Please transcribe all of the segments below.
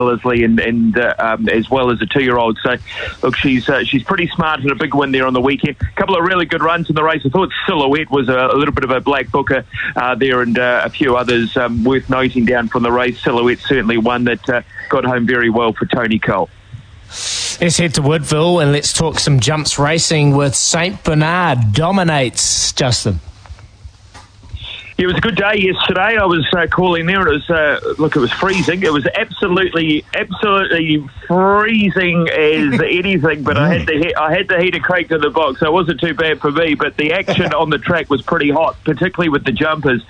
Leslie, and as well as a 2-year-old. So, look, she's pretty smart and a big win there on the weekend. A couple of really good runs in the race. I thought Silhouette was a little bit of a black booker there, and a few others worth noting down from the race. Silhouette certainly one that got home very well for Tony Cole. Let's head to Woodville and let's talk some jumps racing with St Bernard. Dominates, Justin. It was a good day yesterday. I was calling there. It was freezing. It was absolutely freezing as anything. But I had the heater cranked in the box, so it wasn't too bad for me. But the action on the track was pretty hot, particularly with the jumpers.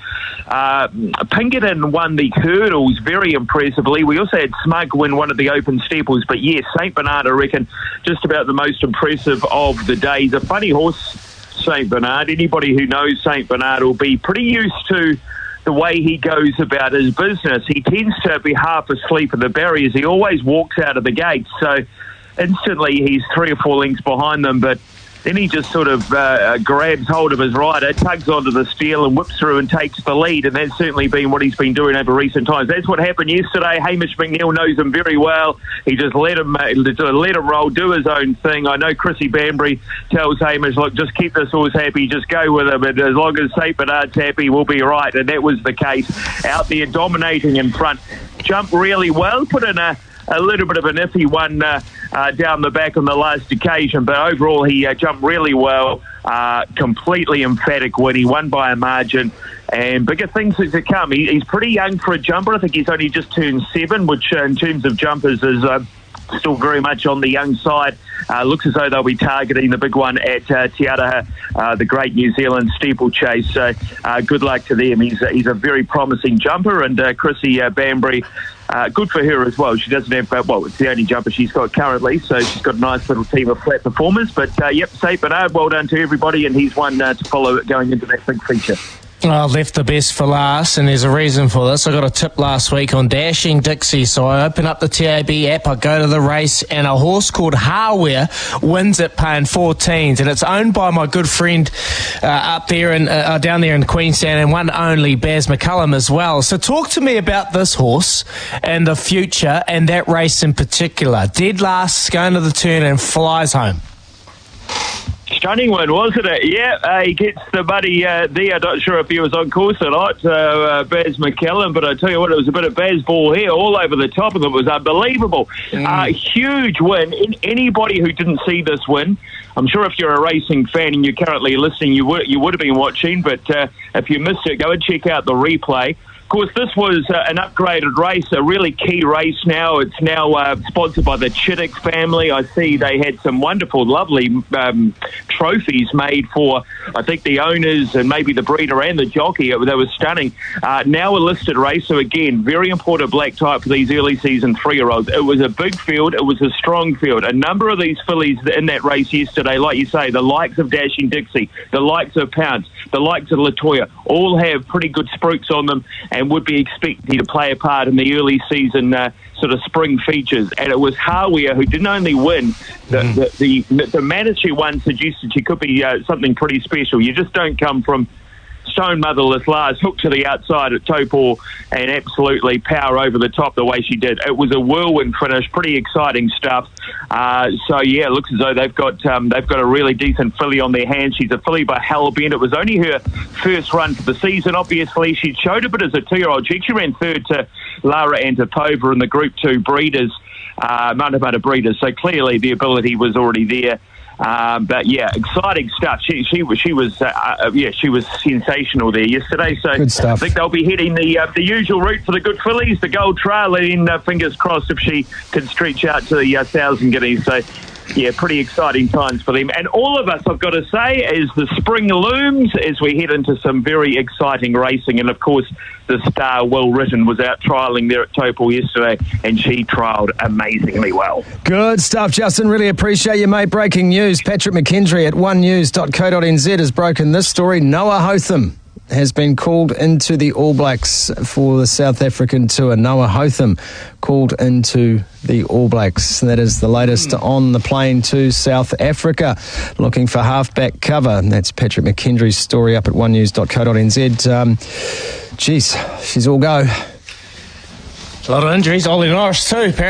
Pinkerton won the hurdles very impressively. We also had Smug win one of the open steeples. But yes, St Bernard, I reckon, just about the most impressive of the days. A funny horse, St Bernard. Anybody who knows St Bernard will be pretty used to the way he goes about his business. He tends to be half asleep at the barriers. He always walks out of the gates, so instantly he's 3 or 4 lengths behind them, but then he just sort of grabs hold of his rider, tugs onto the steel and whips through and takes the lead, and that's certainly been what he's been doing over recent times. That's what happened yesterday. Hamish McNeil knows him very well. He just let him roll, do his own thing. I know Chrissy Banbury tells Hamish, look, just keep this horse happy, just go with him, and as long as St Bernard's happy, we'll be right, and that was the case. Out there dominating in front, jumped really well, put in a little bit of an iffy one down the back on the last occasion, but overall he jumped really well, completely emphatic win. He won by a margin, and bigger things are to come. He's pretty young for a jumper. I think he's only just turned 7, which in terms of jumpers is still very much on the young side. Looks as though they'll be targeting the big one at Te Araha, the great New Zealand steeplechase. So good luck to them. He's a very promising jumper, and Chrissy Banbury, good for her as well. She doesn't have, it's the only jumper she's got currently, so she's got a nice little team of flat performers. But St Bernard, well done to everybody, and he's one to follow going into that big feature. I left the best for last, and there's a reason for this. I got a tip last week on Dashing Dixie, so I open up the TAB app, I go to the race, and a horse called Hawea wins it paying 14s, and it's owned by my good friend up there and down there in Queenstown, and one only Baz McCullum as well. So talk to me about this horse and the future, and that race in particular. Dead last, going to the turn, and flies home. Stunning one, wasn't it? Yeah, he gets the buddy there. I'm not sure if he was on course or not, Baz McCullum, but I tell you what, it was a bit of Baz ball here all over the top of it. It was unbelievable. Huge win. Anybody who didn't see this win, I'm sure if you're a racing fan and you're currently listening, you would have been watching, but if you missed it, go and check out the replay. Of course, this was an upgraded race, a really key race now. It's now sponsored by the Chittick family. I see they had some wonderful, lovely trophies made for, I think, the owners and maybe the breeder and the jockey. They were stunning. Now a listed race, so again, very important black type for these early season 3-year-olds. It was a big field. It was a strong field. A number of these fillies in that race yesterday, like you say, the likes of Dashing Dixie, the likes of Pounce, the likes of Latoya, all have pretty good spruiks on them and would be expected to play a part in the early season sort of spring features. And it was Hawea who didn't only win, the Manitou one suggested she could be something pretty special. You just don't come from stone motherless last, hook to the outside at Taupo and absolutely power over the top the way she did. It was a whirlwind finish, pretty exciting stuff. So yeah, it looks as though they've got a really decent filly on their hands. She's a filly by Hellbent. It was only her first run for the season. Obviously, she showed a bit as a 2-year-old. She ran third to Lara Antipova in the Group 2 breeders, Manta breeders. So clearly the ability was already there. But yeah, exciting stuff. She was sensational there yesterday. So good stuff. I think they'll be heading the usual route for the good fillies, the Gold Trail, and fingers crossed if she can stretch out to the 1,000 guineas. So yeah, pretty exciting times for them. And all of us, I've got to say, as the spring looms, as we head into some very exciting racing. And of course, the star Will Written was out trialling there at Taupo yesterday, and she trialled amazingly well. Good stuff, Justin. Really appreciate you, mate. Breaking news. Patrick McKendry at onenews.co.nz has broken this story. Noah Hotham has been called into the All Blacks for the South African tour. Noah Hotham called into the All Blacks. That is the latest on the plane to South Africa. Looking for halfback cover. That's Patrick McKendry's story up at onenews.co.nz. She's all go. A lot of injuries. Ollie Norris too, apparently.